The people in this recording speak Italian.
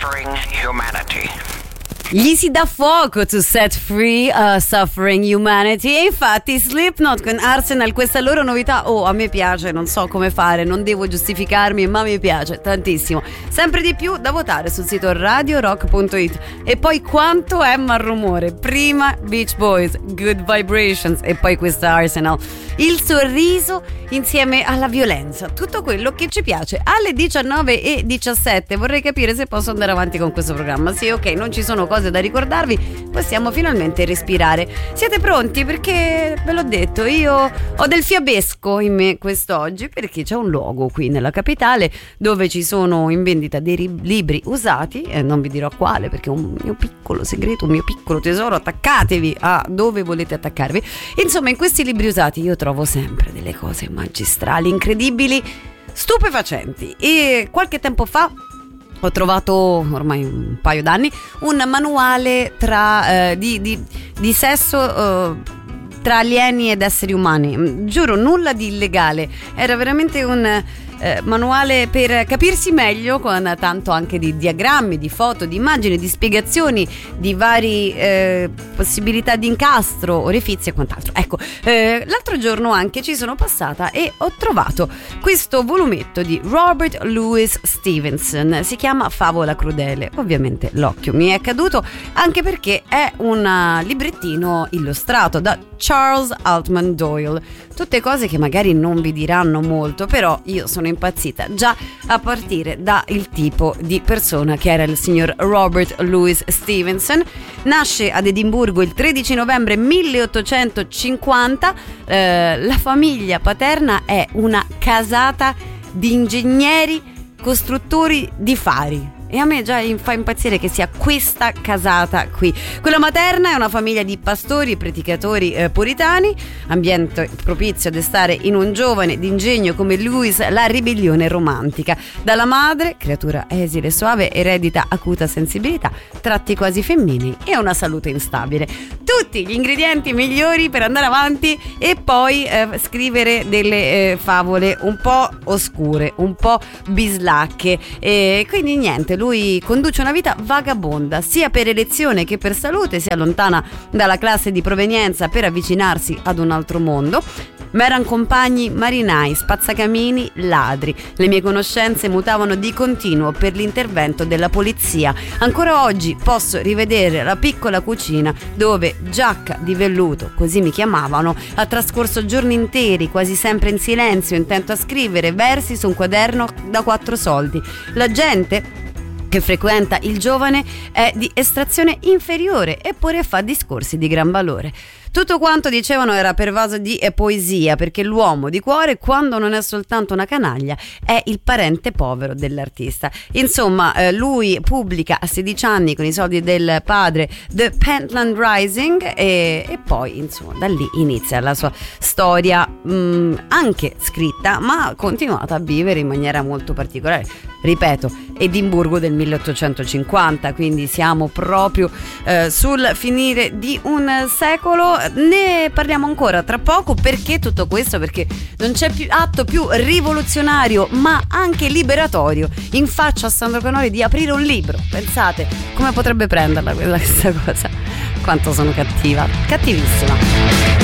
suffering humanity. Gli si dà fuoco to set free a suffering humanity. E infatti Slipknot con Arsenal, questa loro novità, a me piace, non so come fare, non devo giustificarmi, ma mi piace tantissimo. Sempre di più da votare sul sito radiorock.it. E poi quanto è malrumore. Prima Beach Boys, Good Vibrations, e poi questa Arsenal. Il sorriso insieme alla violenza, tutto quello che ci piace. Alle 19:17 vorrei capire se posso andare avanti con questo programma. Sì, ok, non ci sono cose da ricordarvi, possiamo finalmente respirare. Siete pronti? Perché ve l'ho detto, io ho del fiabesco in me quest'oggi, perché c'è un luogo qui nella capitale dove ci sono in vendita dei libri usati, e non vi dirò quale perché è un mio piccolo segreto, un mio piccolo tesoro. Attaccatevi a dove volete attaccarvi. Insomma, in questi libri usati io trovo sempre delle cose magistrali, incredibili, stupefacenti. E qualche tempo fa ho trovato, ormai un paio d'anni, un manuale di sesso tra alieni ed esseri umani. Giuro, nulla di illegale, era veramente un manuale per capirsi meglio, con tanto anche di diagrammi, di foto, di immagini, di spiegazioni di vari possibilità di incastro, orefizi e quant'altro. Ecco, l'altro giorno anche ci sono passata e ho trovato questo volumetto di Robert Louis Stevenson, si chiama Favola crudele. Ovviamente l'occhio mi è caduto, anche perché è un librettino illustrato da Charles Altman Doyle. Tutte cose che magari non vi diranno molto, però io sono impazzita già a partire dal tipo di persona che era il signor Robert Louis Stevenson. Nasce ad Edimburgo il 13 novembre 1850. La famiglia paterna è una casata di ingegneri costruttori di fari. E a me già fa impazzire che sia questa casata qui. Quella materna è una famiglia di pastori e predicatori puritani, ambiente propizio a destare in un giovane d'ingegno come Louis la ribellione romantica. Dalla madre, creatura esile e suave, eredita acuta sensibilità, tratti quasi femminili e una salute instabile. Tutti gli ingredienti migliori per andare avanti e poi scrivere delle favole un po' oscure, un po' bislacche. E quindi niente, lui conduce una vita vagabonda, sia per elezione che per salute, si allontana dalla classe di provenienza per avvicinarsi ad un altro mondo. M'eran compagni marinai, spazzacamini, ladri. Le mie conoscenze mutavano di continuo per l'intervento della polizia. Ancora oggi posso rivedere la piccola cucina dove Giacca di velluto, così mi chiamavano, ha trascorso giorni interi, quasi sempre in silenzio, intento a scrivere versi su un quaderno da 4 soldi. La gente che frequenta il giovane è di estrazione inferiore, eppure fa discorsi di gran valore. Tutto quanto dicevano era pervaso di poesia, perché l'uomo di cuore, quando non è soltanto una canaglia, è il parente povero dell'artista. Insomma, lui pubblica a 16 anni con i soldi del padre The Pentland Rising e poi insomma da lì inizia la sua storia, anche scritta ma continuata a vivere in maniera molto particolare. Ripeto, Edimburgo del 1850, quindi siamo proprio sul finire di un secolo. Ne parliamo ancora tra poco. Perché tutto questo? Perché non c'è più atto più rivoluzionario ma anche liberatorio in faccia a Sandro Canori di aprire un libro. Pensate come potrebbe prenderla questa cosa, quanto sono cattiva, cattivissima.